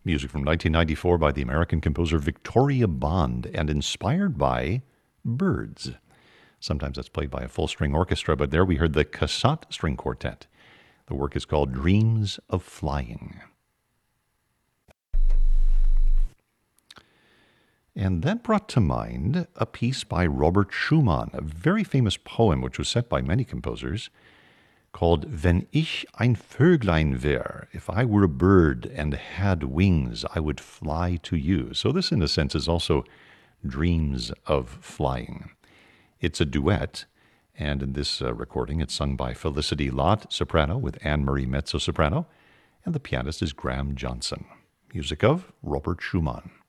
Music from 1994 by the American composer Victoria Bond and inspired by birds. Sometimes that's played by a full-string orchestra, but there we heard the Cassatt String Quartet. The work is called Dreams of Flying. And that brought to mind a piece by Robert Schumann, a very famous poem which was set by many composers, called Wenn ich ein Vöglein wär, if I were a bird and had wings, I would fly to you. So this, in a sense, is also Dreams of Flying. It's a duet, and in this recording, it's sung by Felicity Lott, soprano, with Anne-Marie mezzo-soprano, and the pianist is Graham Johnson. Music of Robert Schumann.